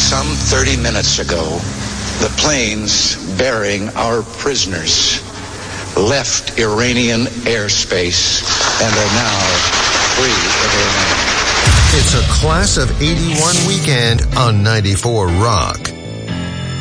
Some 30 minutes ago, the planes bearing our prisoners left Iranian airspace and are now free of Iran. It's a Class of 81 weekend on 94 Rock.